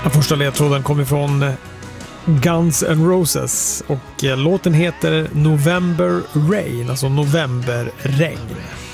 Den första ledtråden kommer från Guns N' Roses och låten heter November Rain, alltså novemberregn.